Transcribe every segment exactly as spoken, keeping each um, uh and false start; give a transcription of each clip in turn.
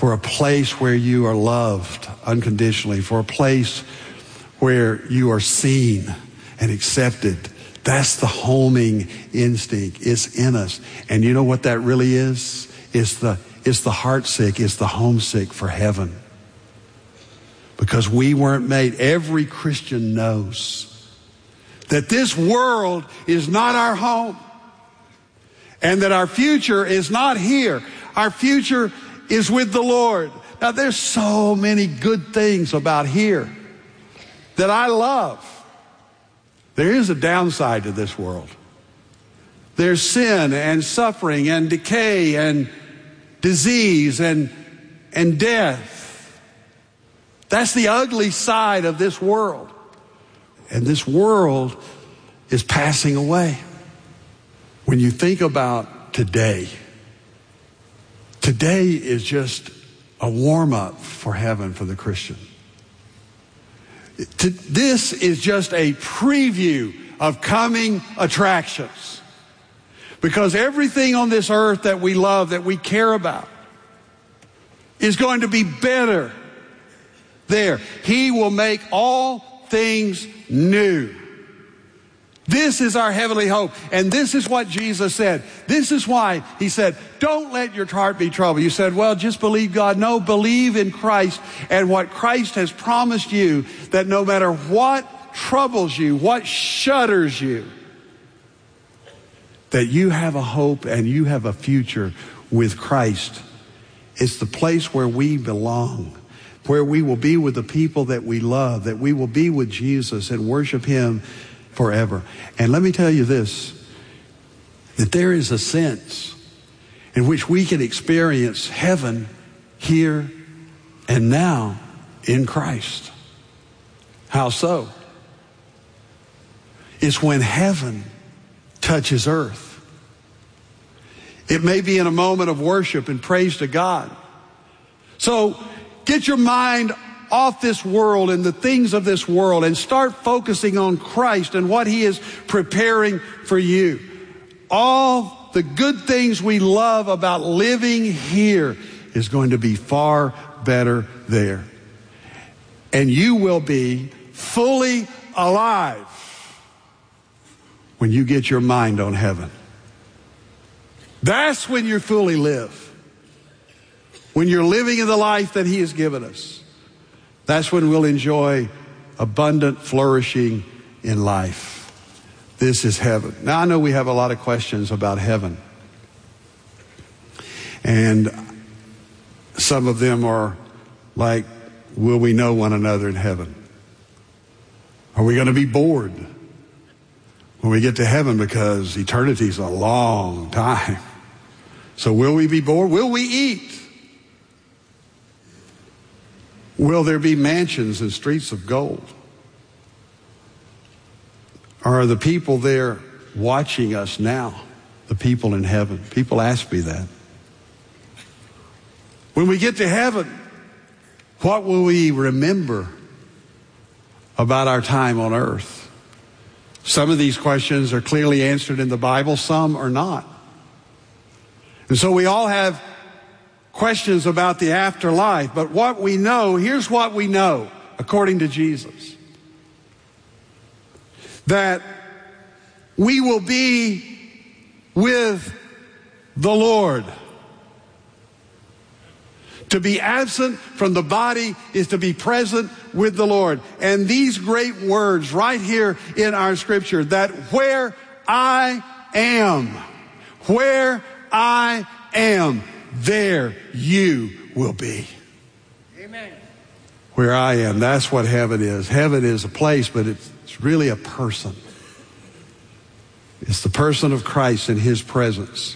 for a place where you are loved unconditionally, for a place where you are seen and accepted. That's the homing instinct. It's in us. And you know what that really is? It's the, it's the heartsick, it's the homesick for heaven. Because we weren't made. Every Christian knows that this world is not our home and that our future is not here. Our future is with the Lord. Now, there's so many good things about here that I love. There is a downside to this world. There's sin and suffering and decay and disease and, and death. That's the ugly side of this world. And this world is passing away. When you think about today, today is just a warm-up for heaven for the Christian. This is just a preview of coming attractions. Because everything on this earth that we love, that we care about, is going to be better there. He will make all things new. This is our heavenly hope. And this is what Jesus said. This is why he said, don't let your heart be troubled. You said, well, just believe God. No, believe in Christ and what Christ has promised you, that no matter what troubles you, what shudders you, that you have a hope and you have a future with Christ. It's the place where we belong, where we will be with the people that we love, that we will be with Jesus and worship him forever. And let me tell you this, that there is a sense in which we can experience heaven here and now in Christ. How so? It's when heaven touches earth. It may be in a moment of worship and praise to God. So get your mind off this world and the things of this world and start focusing on Christ and what he is preparing for you. All the good things we love about living here is going to be far better there. And you will be fully alive when you get your mind on heaven. That's when you fully live. When you're living in the life that he has given us. That's when we'll enjoy abundant flourishing in life. This is heaven. Now, I know we have a lot of questions about heaven. And some of them are like, will we know one another in heaven? Are we going to be bored when we get to heaven? Because eternity is a long time. So will we be bored? Will we eat? Will there be mansions and streets of gold? Are the people there watching us now, the people in heaven? People ask me that. When we get to heaven, what will we remember about our time on earth? Some of these questions are clearly answered in the Bible, some are not. And so we all have questions about the afterlife, but what we know, here's what we know, according to Jesus. That we will be with the Lord. To be absent from the body is to be present with the Lord. And these great words right here in our scripture, that where I am, where I am, there you will be. Amen. Where I am, that's what heaven is. Heaven is a place, but it's, it's really a person. It's the person of Christ in his presence.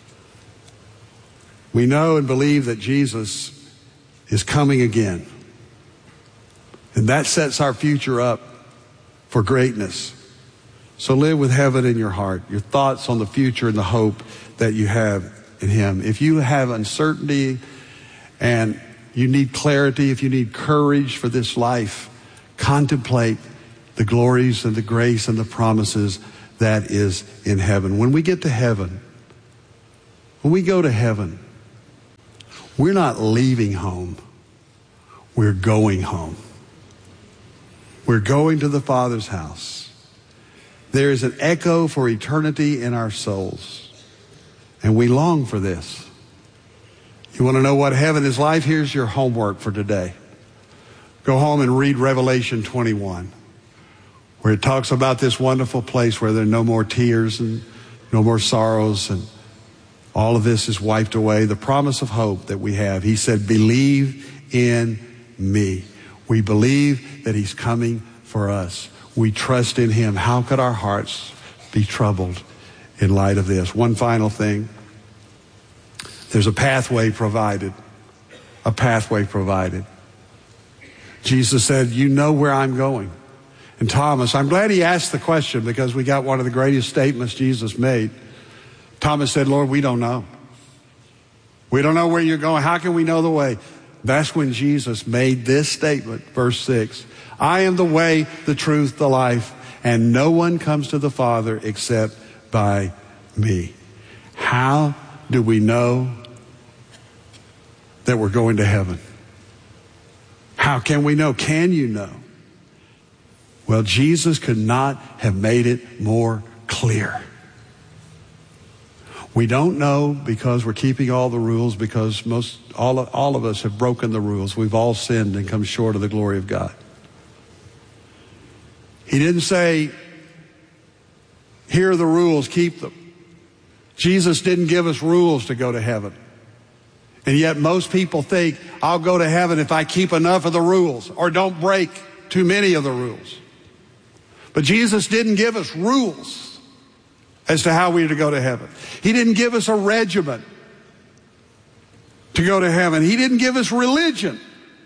We know and believe that Jesus is coming again. And that sets our future up for greatness. So live with heaven in your heart, your thoughts on the future and the hope that you have in him. If you have uncertainty and you need clarity, if you need courage for this life, contemplate the glories and the grace and the promises that is in heaven. When we get to heaven, when we go to heaven, We're not leaving home. We're going home. We're going to the Father's house. There is an echo for eternity in our souls. And we long for this. You want to know what heaven is like? Here's your homework for today. Go home and read Revelation twenty-one, where it talks about this wonderful place where there are no more tears and no more sorrows, and all of this is wiped away. The promise of hope that we have. He said, believe in me. We believe that he's coming for us. We trust in him. How could our hearts be troubled in light of this? One final thing. There's a pathway provided. A pathway provided. Jesus said, you know where I'm going. And Thomas, I'm glad he asked the question, because we got one of the greatest statements Jesus made. Thomas said, Lord, we don't know. We don't know where you're going. How can we know the way? That's when Jesus made this statement, verse six. I am the way, the truth, the life, and no one comes to the Father except by me. How do we know that we're going to heaven? How can we know? Can you know? Well, Jesus could not have made it more clear. We don't know because we're keeping all the rules, because most all of, all of us have broken the rules. We've all sinned and come short of the glory of God. He didn't say, here are the rules, keep them. Jesus didn't give us rules to go to heaven. And yet most people think, I'll go to heaven if I keep enough of the rules or don't break too many of the rules. But Jesus didn't give us rules as to how we are to go to heaven. He didn't give us a regimen to go to heaven. He didn't give us religion.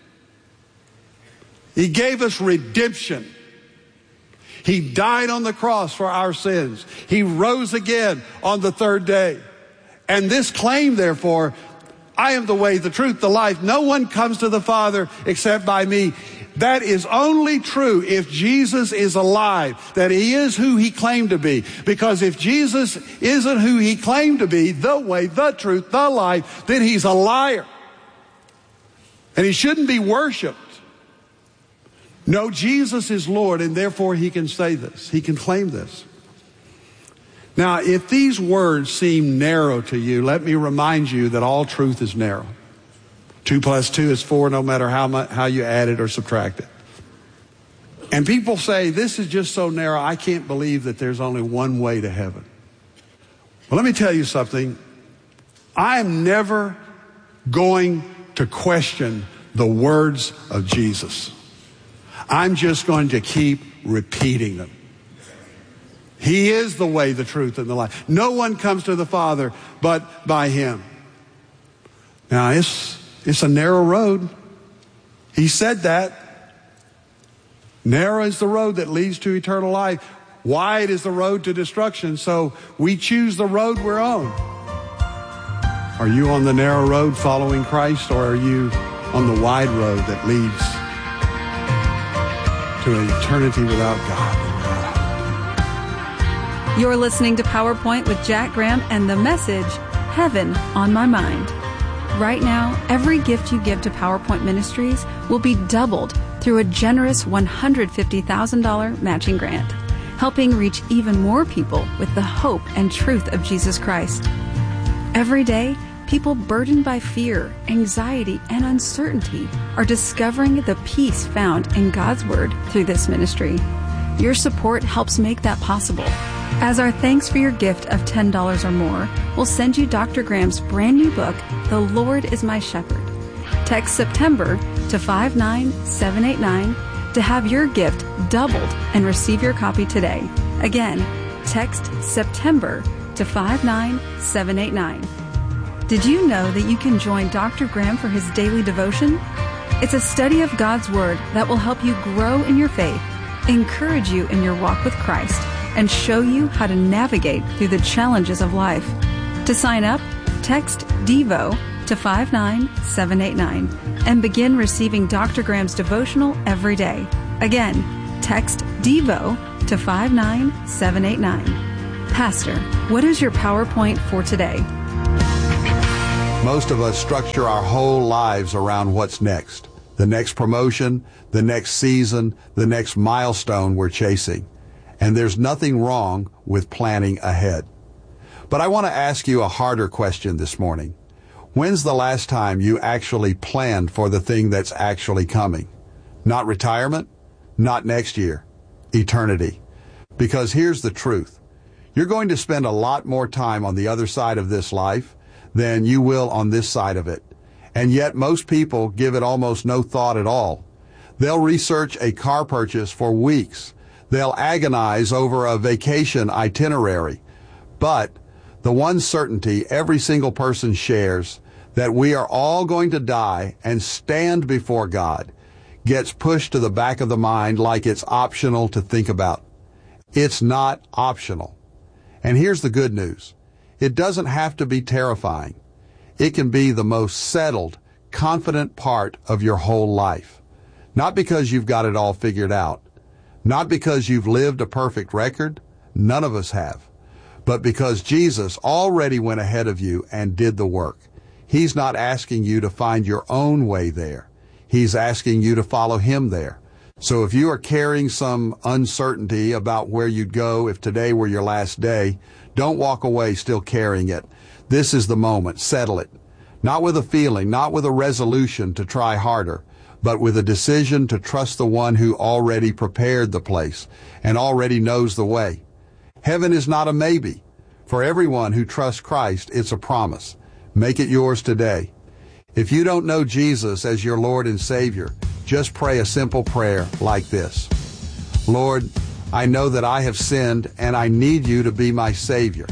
He gave us redemption. He died on the cross for our sins. He rose again on the third day. And this claim, therefore, I am the way, the truth, the life. No one comes to the Father except by me. That is only true if Jesus is alive, that he is who he claimed to be. Because if Jesus isn't who he claimed to be, the way, the truth, the life, then he's a liar. And he shouldn't be worshiped. No, Jesus is Lord, and therefore he can say this. He can claim this. Now, if these words seem narrow to you, let me remind you that all truth is narrow. Two plus two is four, no matter how much, how you add it or subtract it. And people say, this is just so narrow, I can't believe that there's only one way to heaven. Well, let me tell you something. I am never going to question the words of Jesus. I'm just going to keep repeating them. He is the way, the truth, and the life. No one comes to the Father but by him. Now, it's, it's a narrow road. He said that. Narrow is the road that leads to eternal life. Wide is the road to destruction. So we choose the road we're on. Are you on the narrow road following Christ, or are you on the wide road that leads to an eternity without God? You're listening to PowerPoint with Jack Graham and the message, Heaven on My Mind. Right now, every gift you give to PowerPoint Ministries will be doubled through a generous one hundred fifty thousand dollars matching grant, helping reach even more people with the hope and truth of Jesus Christ. Every day, people burdened by fear, anxiety, and uncertainty are discovering the peace found in God's Word through this ministry. Your support helps make that possible. As our thanks for your gift of ten dollars or more, we'll send you Doctor Graham's brand new book, The Lord is My Shepherd. Text September to five nine seven eight nine to have your gift doubled and receive your copy today. Again, text September to five nine seven eight nine. Did you know that you can join Doctor Graham for his daily devotion? It's a study of God's Word that will help you grow in your faith, encourage you in your walk with Christ, and show you how to navigate through the challenges of life. To sign up, text DEVO to five nine seven eight nine and begin receiving Doctor Graham's devotional every day. Again, text DEVO to five nine seven eight nine. Pastor, what is your PowerPoint for today? Most of us structure our whole lives around what's next. The next promotion, the next season, the next milestone we're chasing. And there's nothing wrong with planning ahead. But I want to ask you a harder question this morning. When's the last time you actually planned for the thing that's actually coming? Not retirement, not next year, eternity. Because here's the truth. You're going to spend a lot more time on the other side of this life than you will on this side of it. And yet most people give it almost no thought at all. They'll research a car purchase for weeks. They'll agonize over a vacation itinerary. But the one certainty every single person shares, that we are all going to die and stand before God, gets pushed to the back of the mind like it's optional to think about. It's not optional. And here's the good news. It doesn't have to be terrifying. It can be the most settled, confident part of your whole life. Not because you've got it all figured out. Not because you've lived a perfect record. None of us have. But because Jesus already went ahead of you and did the work. He's not asking you to find your own way there. He's asking you to follow Him there. So if you are carrying some uncertainty about where you'd go if today were your last day, don't walk away still carrying it. This is the moment. Settle it. Not with a feeling, not with a resolution to try harder, but with a decision to trust the one who already prepared the place and already knows the way. Heaven is not a maybe. For everyone who trusts Christ, it's a promise. Make it yours today. If you don't know Jesus as your Lord and Savior, just pray a simple prayer like this. Lord, I know that I have sinned and I need you to be my Savior.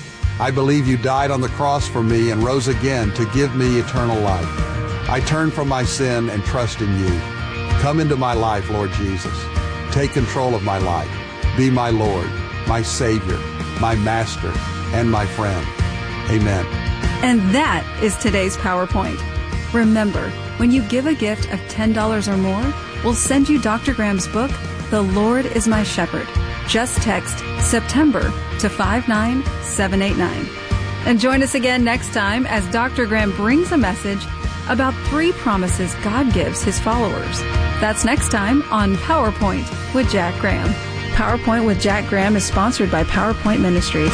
I believe you died on the cross for me and rose again to give me eternal life. I turn from my sin and trust in you. Come into my life, Lord Jesus. Take control of my life. Be my Lord, my Savior, my Master, and my friend. Amen. And that is today's PowerPoint. Remember, when you give a gift of ten dollars or more, we'll send you Doctor Graham's book, The Lord is My Shepherd. Just text September to five nine seven eight nine. And join us again next time as Doctor Graham brings a message about three promises God gives His followers. That's next time on PowerPoint with Jack Graham. PowerPoint with Jack Graham is sponsored by PowerPoint Ministries.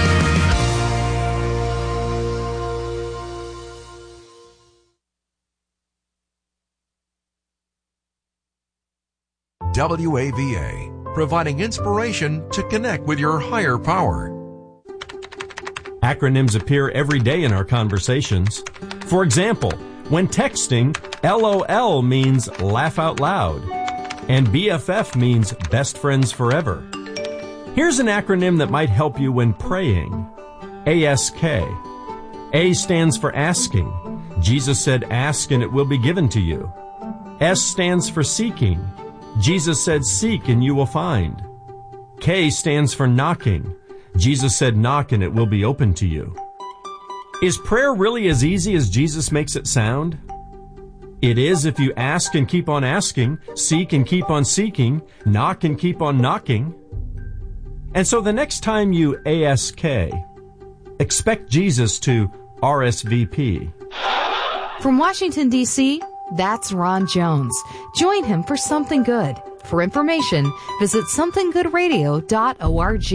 W A V A, providing inspiration to connect with your higher power. Acronyms appear every day in our conversations. For example, when texting, L O L means laugh out loud, and B F F means best friends forever. Here's an acronym that might help you when praying. A S K. A stands for asking. Jesus said, ask and it will be given to you. S stands for seeking. Jesus said, seek and you will find. K stands for knocking. Jesus said, knock and it will be open to you. Is prayer really as easy as Jesus makes it sound? It is if you ask and keep on asking, seek and keep on seeking, knock and keep on knocking. And so the next time you A S K, expect Jesus to R S V P. From Washington, D C, that's Ron Jones. Join him for Something Good. For information, visit something good radio dot org.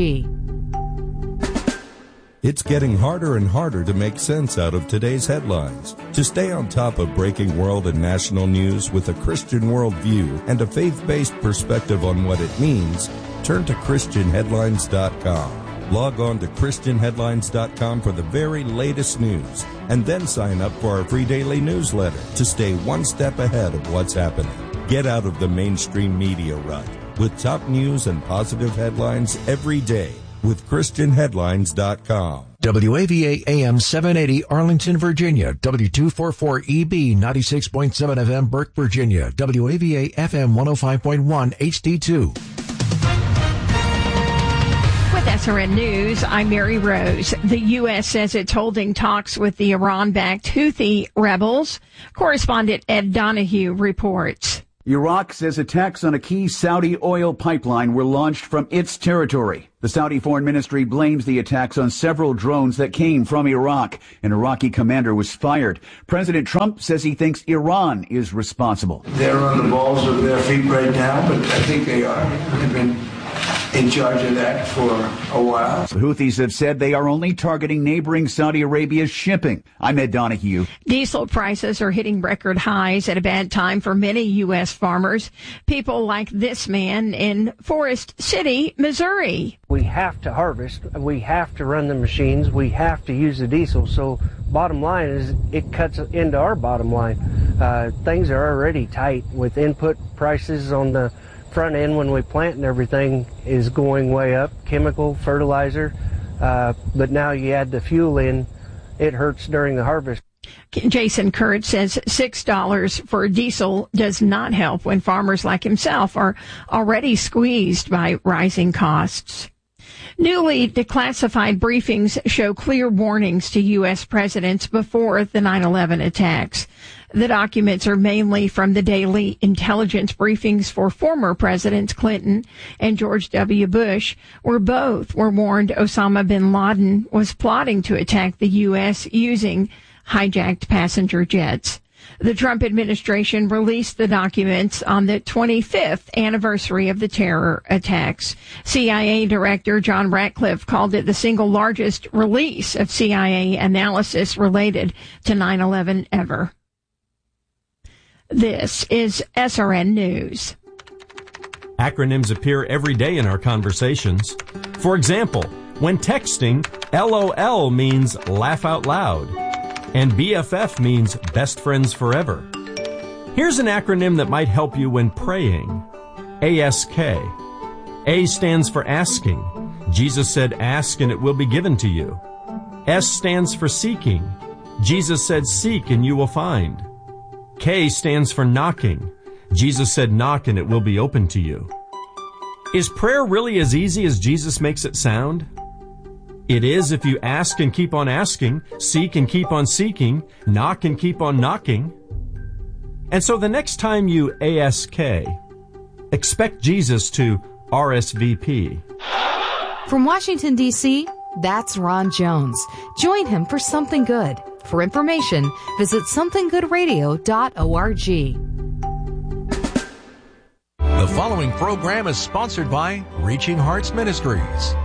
It's getting harder and harder to make sense out of today's headlines. To stay on top of breaking world and national news with a Christian worldview and a faith-based perspective on what it means, turn to Christian Headlines dot com. Log on to Christian Headlines dot com for the very latest news, and then sign up for our free daily newsletter to stay one step ahead of what's happening. Get out of the mainstream media rut with top news and positive headlines every day with Christian Headlines dot com. W A V A A M seven eighty Arlington, Virginia. W two forty-four E B ninety-six point seven F M Burke, Virginia. W A V A F M one oh five point one H D two. With S R N News, I'm Mary Rose. The U S says it's holding talks with the Iran-backed Houthi rebels. Correspondent Ed Donahue reports. Iraq says attacks on a key Saudi oil pipeline were launched from its territory. The Saudi Foreign Ministry blames the attacks on several drones that came from Iraq. An Iraqi commander was fired. President Trump says he thinks Iran is responsible. They're on the balls of their feet right now, but I think they are. They've been in charge of that for a while. The Houthis have said they are only targeting neighboring Saudi Arabia's shipping. I'm Ed Donahue. Diesel prices are hitting record highs at a bad time for many U S farmers. People like this man in Forest City, Missouri. We have to harvest. We have to run the machines. We have to use the diesel. So bottom line is it cuts into our bottom line. Uh, things are already tight with input prices on the front end when we plant and everything is going way up, chemical, fertilizer, uh, but now you add the fuel in, it hurts during the harvest. Jason Kurtz says six dollars for diesel does not help when farmers like himself are already squeezed by rising costs. Newly declassified briefings show clear warnings to U S presidents before the nine eleven attacks. The documents are mainly from the daily intelligence briefings for former Presidents Clinton and George W. Bush, where both were warned Osama bin Laden was plotting to attack the U S using hijacked passenger jets. The Trump administration released the documents on the twenty-fifth anniversary of the terror attacks. C I A Director John Ratcliffe called it the single largest release of C I A analysis related to nine eleven ever. This is S R N News. Acronyms appear every day in our conversations. For example, when texting, LOL means laugh out loud, and B F F means best friends forever. Here's an acronym that might help you when praying. A S K. A stands for asking. Jesus said, ask and it will be given to you. S stands for seeking. Jesus said, seek and you will find. K stands for knocking. Jesus said, knock and it will be open to you. Is prayer really as easy as Jesus makes it sound? It is if you ask and keep on asking, seek and keep on seeking, knock and keep on knocking. And so the next time you A S K, expect Jesus to R S V P. From Washington, D C, that's Ron Jones. Join him for Something Good. For information, visit something good radio dot org. The following program is sponsored by Reaching Hearts Ministries.